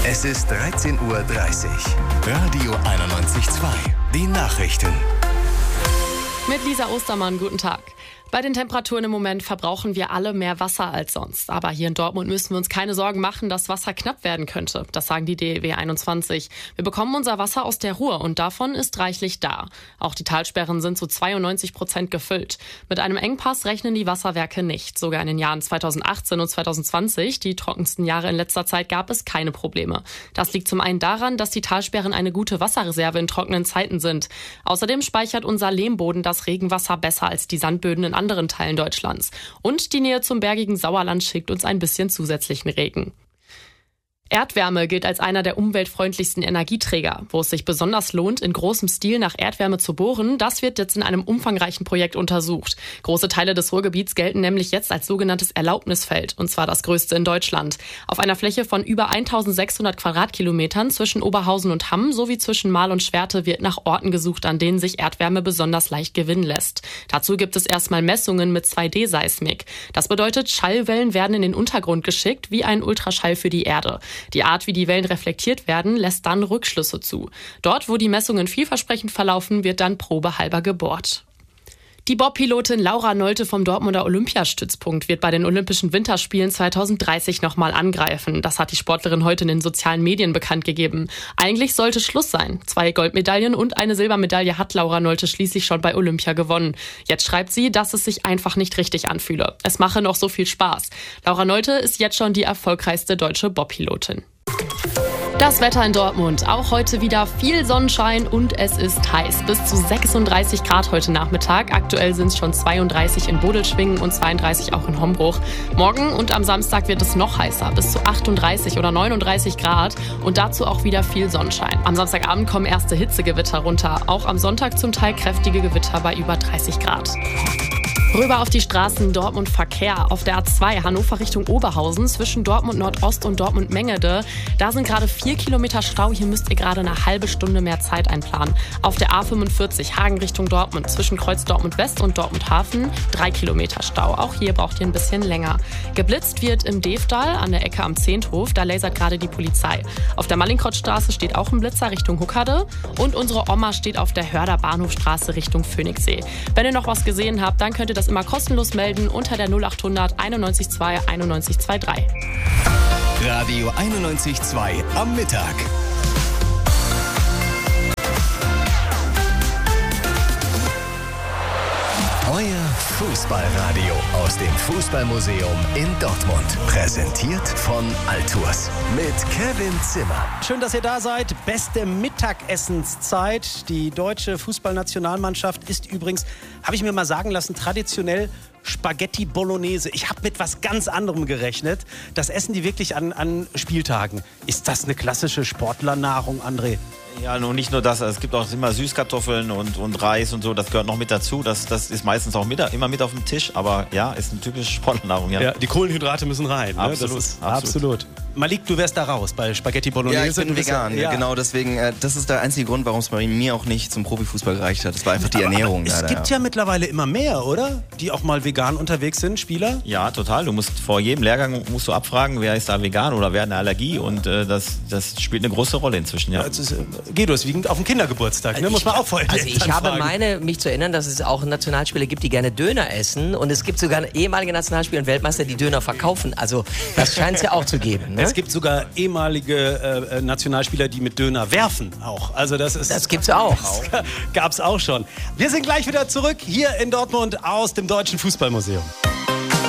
Es ist 13:30 Uhr. Radio 91.2. Die Nachrichten. Mit Lisa Ostermann, guten Tag. Bei den Temperaturen im Moment verbrauchen wir alle mehr Wasser als sonst. Aber hier in Dortmund müssen wir uns keine Sorgen machen, dass Wasser knapp werden könnte. Das sagen die DEW 21. Wir bekommen unser Wasser aus der Ruhr und davon ist reichlich da. Auch die Talsperren sind zu 92% gefüllt. Mit einem Engpass rechnen die Wasserwerke nicht. Sogar in den Jahren 2018 und 2020, die trockensten Jahre in letzter Zeit, gab es keine Probleme. Das liegt zum einen daran, dass die Talsperren eine gute Wasserreserve in trockenen Zeiten sind. Außerdem speichert unser Lehmboden das Regenwasser besser als die Sandböden in anderen Teilen Deutschlands. Und die Nähe zum bergigen Sauerland schickt uns ein bisschen zusätzlichen Regen. Erdwärme gilt als einer der umweltfreundlichsten Energieträger. Wo es sich besonders lohnt, in großem Stil nach Erdwärme zu bohren, das wird jetzt in einem umfangreichen Projekt untersucht. Große Teile des Ruhrgebiets gelten nämlich jetzt als sogenanntes Erlaubnisfeld, und zwar das größte in Deutschland. Auf einer Fläche von über 1600 Quadratkilometern zwischen Oberhausen und Hamm sowie zwischen Marl und Schwerte wird nach Orten gesucht, an denen sich Erdwärme besonders leicht gewinnen lässt. Dazu gibt es erstmal Messungen mit 2D-Seismik. Das bedeutet, Schallwellen werden in den Untergrund geschickt, wie ein Ultraschall für die Erde. Die Art, wie die Wellen reflektiert werden, lässt dann Rückschlüsse zu. Dort, wo die Messungen vielversprechend verlaufen, wird dann probehalber gebohrt. Die Bobpilotin Laura Nolte vom Dortmunder Olympiastützpunkt wird bei den Olympischen Winterspielen 2030 nochmal angreifen. Das hat die Sportlerin heute in den sozialen Medien bekannt gegeben. Eigentlich sollte Schluss sein. 2 Goldmedaillen und eine Silbermedaille hat Laura Nolte schließlich schon bei Olympia gewonnen. Jetzt schreibt sie, dass es sich einfach nicht richtig anfühle. Es mache noch so viel Spaß. Laura Nolte ist jetzt schon die erfolgreichste deutsche Bobpilotin. Das Wetter in Dortmund. Auch heute wieder viel Sonnenschein und es ist heiß. Bis zu 36 Grad heute Nachmittag. Aktuell sind es schon 32 in Bodelschwingen und 32 auch in Hombruch. Morgen und am Samstag wird es noch heißer. Bis zu 38 oder 39 Grad und dazu auch wieder viel Sonnenschein. Am Samstagabend kommen erste Hitzegewitter runter. Auch am Sonntag zum Teil kräftige Gewitter bei über 30 Grad. Rüber auf die Straßen Dortmund Verkehr. Auf der A2 Hannover Richtung Oberhausen zwischen Dortmund Nordost und Dortmund Mengede. Da sind gerade 4 Kilometer Stau. Hier müsst ihr gerade eine halbe Stunde mehr Zeit einplanen. Auf der A45 Hagen Richtung Dortmund zwischen Kreuz Dortmund West und Dortmund Hafen 3 Kilometer Stau. Auch hier braucht ihr ein bisschen länger. Geblitzt wird im Devdal an der Ecke am Zehnthof. Da lasert gerade die Polizei. Auf der Mallinckrodtstraße steht auch ein Blitzer Richtung Huckade. Und unsere Oma steht auf der Hörder Bahnhofstraße Richtung Phoenixsee. Wenn ihr noch was gesehen habt, dann könnt ihr das immer kostenlos melden unter der 0800 91 2 91 23. Radio 91.2 am Mittag. Euer Fußballradio aus dem Fußballmuseum in Dortmund. Präsentiert von Altours mit Kevin Zimmer. Schön, dass ihr da seid. Beste Mittagessenszeit. Die deutsche Fußballnationalmannschaft ist übrigens, habe ich mir mal sagen lassen, traditionell Spaghetti Bolognese. Ich habe mit was ganz anderem gerechnet. Das essen die wirklich an Spieltagen. Ist das eine klassische Sportlernahrung, André? Ja, nun nicht nur das. Es gibt auch immer Süßkartoffeln und Reis und so. Das gehört noch mit dazu. Das ist meistens auch immer mit auf dem Tisch. Aber ja, ist eine typische Sportlernahrung. Ja, die Kohlenhydrate müssen rein. Ne? Absolut. Malik, du wärst da raus bei Spaghetti Bolognese. Ja, ich bin vegan. Ja, genau, deswegen, das ist der einzige Grund, warum es bei mir auch nicht zum Profifußball gereicht hat. Das war einfach die Ernährung. Es gibt ja mittlerweile immer mehr, oder? Die auch mal vegan unterwegs sind, Spieler? Ja, total. Du musst vor jedem Lehrgang abfragen, wer ist da vegan oder wer hat eine Allergie. Und das spielt eine große Rolle inzwischen, ja. Guido, ist wie auf dem Kindergeburtstag, ne? Muss man auch vorher Also ich habe mich zu erinnern, dass es auch Nationalspieler gibt, die gerne Döner essen. Und es gibt sogar ehemalige Nationalspieler und Weltmeister, die Döner verkaufen. Also das scheint es ja auch zu geben. Ne? Es gibt sogar ehemalige Nationalspieler, die mit Döner werfen auch. Also das gibt's auch. Gab's auch schon. Wir sind gleich wieder zurück hier in Dortmund aus dem Deutschen Fußballmuseum.